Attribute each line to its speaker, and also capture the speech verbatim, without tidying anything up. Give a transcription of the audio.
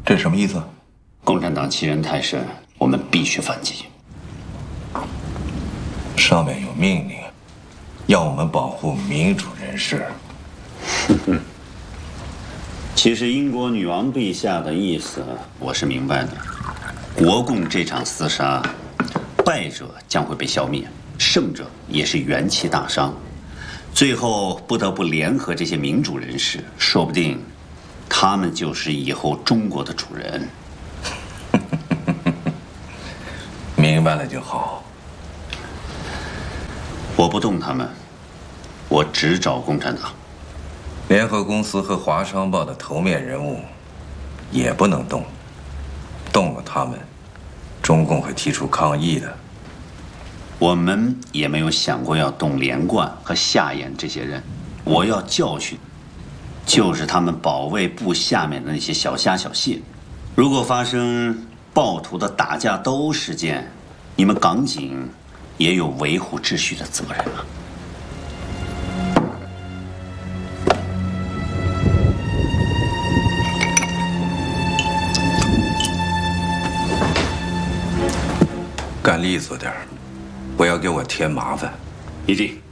Speaker 1: 这什么意思？
Speaker 2: 共产党欺人太甚，我们必须反击。
Speaker 1: 上面有命令，要我们保护民主人士。
Speaker 2: 其实英国女王陛下的意思我是明白的，国共这场厮杀，败者将会被消灭，胜者也是元气大伤，最后不得不联合这些民主人士，说不定他们就是以后中国的主人。
Speaker 1: 明白了就好。
Speaker 2: 我不动他们，我只找共产党。
Speaker 1: 联合公司和华商报的头面人物也不能动，动了他们，中共会提出抗议的。
Speaker 2: 我们也没有想过要动连贯和夏衍这些人，我要教训，就是他们保卫部下面的那些小虾小蟹。如果发生暴徒的打架斗殴事件，你们港警也有维护秩序的责任啊。
Speaker 1: 干利索点儿，不要给我添麻烦。
Speaker 2: 一定。